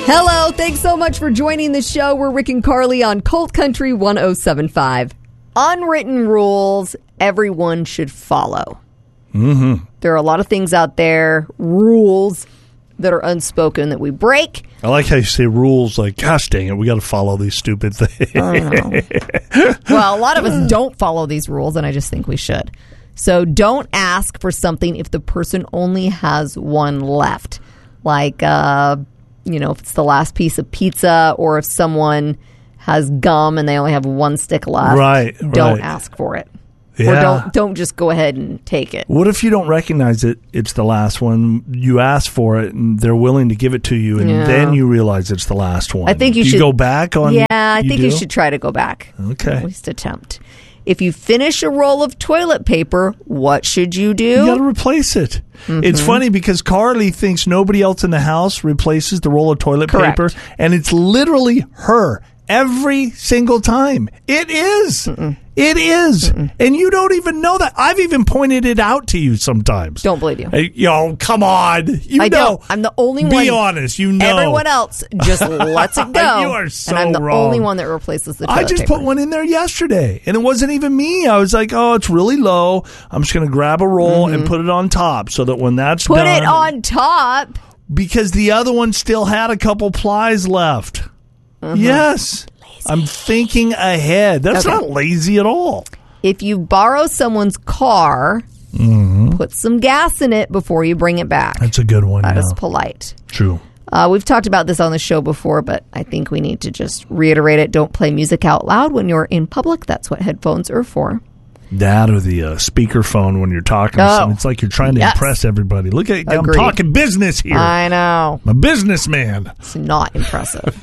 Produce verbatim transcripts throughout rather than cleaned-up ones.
Hello, thanks so much for joining the show. We're Rick and Carly on Colt Country one oh seven point five. Unwritten rules everyone should follow. Mm-hmm. There are a lot of things out there, rules that are unspoken that we break. I like how you say rules like, gosh dang it, we got to follow these stupid things. I know. Well, a lot of us don't follow these rules, and I just think we should. So don't ask for something if the person only has one left. Like, uh, you know, if it's the last piece of pizza, or if someone has gum and they only have one stick left. Right, Don't right. ask for it. Yeah. Or don't don't just go ahead and take it. What if you don't recognize it? It's the last one. You ask for it, and they're willing to give it to you, and Yeah. then you realize it's the last one. I think you do should go back on. Yeah, I think you do? should try to go back. Okay. At least attempt. If you finish a roll of toilet paper, what should you do? You got to replace it. Mm-hmm. It's funny because Carly thinks nobody else in the house replaces the roll of toilet Correct. paper, and it's literally her every single time. It is. Mm-mm. It is. Mm-mm. And you don't even know that. I've even pointed it out to you sometimes. Don't believe you. Hey, yo, come on. You I know. don't. I'm the only Be one. Be honest. You know. Everyone else just lets it go. You are so And I'm the wrong. only one that replaces the toilet I just paper. put one in there yesterday, and it wasn't even me. I was like, oh, it's really low. I'm just going to grab a roll Mm-hmm. and put it on top so that when that's Put done. it on top. Because the other one still had a couple plies left. Mm-hmm. Yes. Lazy. I'm thinking ahead. That's Okay. not lazy at all. If you borrow someone's car, Mm-hmm. put some gas in it before you bring it back. That's a good one. That yeah. is polite. True. Uh, we've talked about this on the show before, but I think we need to just reiterate it. Don't play music out loud when you're in public. That's what headphones are for. That or the uh, speakerphone when you're talking to Oh. someone. It's like you're trying to Yes. impress everybody. Look at I'm Agreed. talking business here. I know. I'm a businessman. It's not impressive.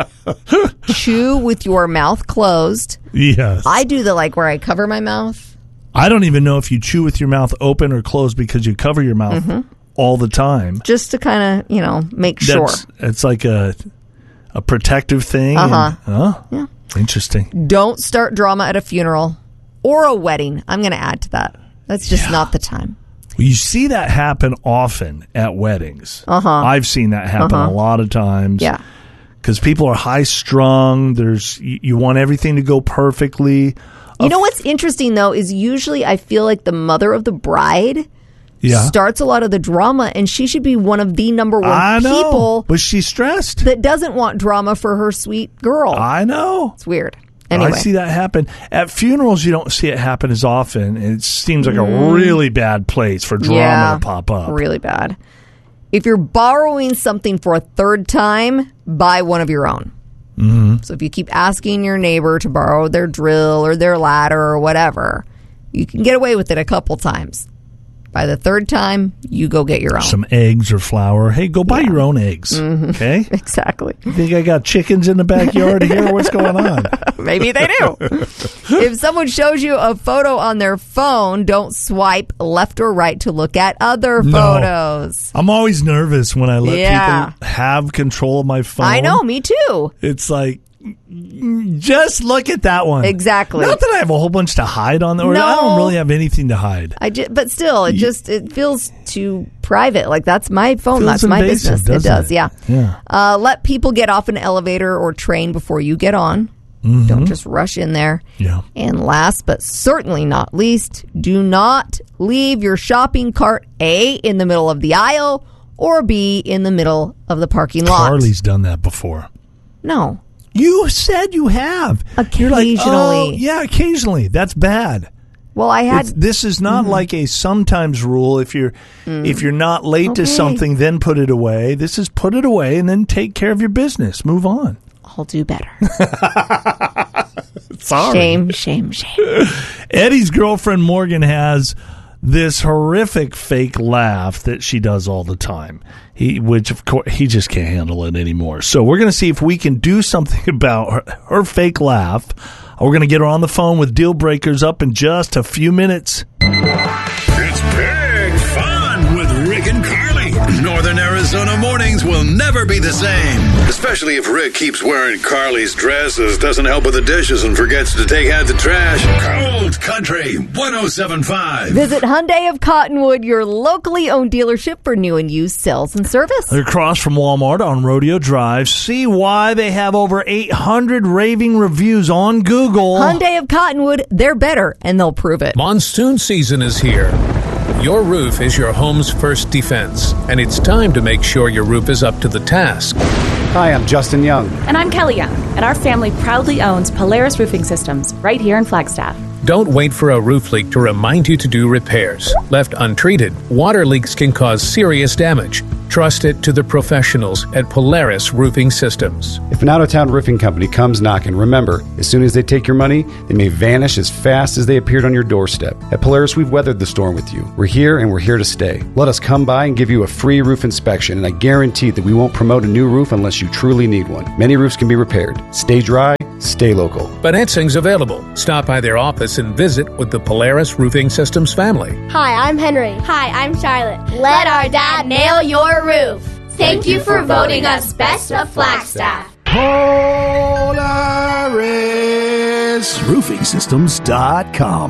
Chew with your mouth closed. Yes. I do the like where I cover my mouth. I don't even know if you chew with your mouth open or closed because you cover your mouth Mm-hmm. all the time. Just to kind of, you know, make sure. That's, it's like a a protective thing. Uh-huh. And, oh, Yeah. interesting. Don't start drama at a funeral or a wedding. I'm going to add to that. That's just Yeah. not the time. You see that happen often at weddings. Uh-huh. I've seen that happen Uh-huh. a lot of times. Yeah. Because people are high strung. There's you, you want everything to go perfectly. You know what's interesting, though, is usually I feel like the mother of the bride Yeah. starts a lot of the drama, and she should be one of the number one I know. people But she's stressed. that doesn't want drama for her sweet girl. I know. It's weird. Anyway. I see that happen. At funerals, you don't see it happen as often. It seems like a really bad place for drama Yeah, to pop up. really bad. If you're borrowing something for a third time, buy one of your own. Mm-hmm. So if you keep asking your neighbor to borrow their drill or their ladder or whatever, you can get away with it a couple times. By the third time, you go get your own. Some eggs or flour. Hey, go buy Yeah. your own eggs. Mm-hmm. Okay? Exactly. You think I got chickens in the backyard here? What's going on? Maybe they do. If someone shows you a photo on their phone, don't swipe left or right to look at other No. photos. I'm always nervous when I let Yeah. people have control of my phone. I know, me too. It's like, just look at that one. Exactly. Not that I have a whole bunch to hide on there. No. I don't really have anything to hide. I ju- but still, it just it feels too private. Like that's my phone. Feels That's my invasive, business. It doesn't does. it? Yeah. Yeah. Uh, let people get off an elevator or train before you get on. Mm-hmm. Don't just rush in there. Yeah. And last but certainly not least, do not leave your shopping cart A in the middle of the aisle or B in the middle of the parking lot. Carly's done that before. No. You said you have. You're like, Occasionally. oh, yeah, occasionally. That's bad. Well, I had It's, this is not Mm-hmm. like a sometimes rule. If you're Mm. if you're not late to Okay. something, then put it away. This is put it away and then take care of your business. Move on. I'll do better. Sorry. Shame, shame, shame. Eddie's girlfriend Morgan has this horrific fake laugh that she does all the time. He, which of course he just can't handle it anymore. So we're going to see if we can do something about her, her fake laugh. We're going to get her on the phone with Deal Breakers up in just a few minutes. It's big fun with Rick and Carly, Northern Arizona. Arizona mornings will never be the same. Especially if Rick keeps wearing Carly's dresses, doesn't help with the dishes, and forgets to take out the trash. Cold Country one oh seven point five. Visit Hyundai of Cottonwood, your locally owned dealership for new and used sales and service. They're across from Walmart on Rodeo Drive. See why they have over eight hundred raving reviews on Google. Hyundai of Cottonwood, they're better, and they'll prove it. Monsoon season is here. Your roof is your home's first defense, and it's time to make sure your roof is up to the task. Hi, I'm Justin Young. And I'm Kelly Young, and our family proudly owns Polaris Roofing Systems right here in Flagstaff. Don't wait for a roof leak to remind you to do repairs. Left untreated, water leaks can cause serious damage. Trust it to the professionals at Polaris Roofing Systems. If an out-of-town roofing company comes knocking, remember, as soon as they take your money, they may vanish as fast as they appeared on your doorstep. At Polaris, we've weathered the storm with you. We're here and we're here to stay. Let us come by and give you a free roof inspection, and I guarantee that we won't promote a new roof unless you truly need one. Many roofs can be repaired. Stay dry, stay local. Financing's available. Stop by their office and visit with the Polaris Roofing Systems family. Hi, I'm Henry. Hi, I'm Charlotte. Let our dad nail your roof. Thank you for voting us Best of Flagstaff. Polaris Roofing Systems dot com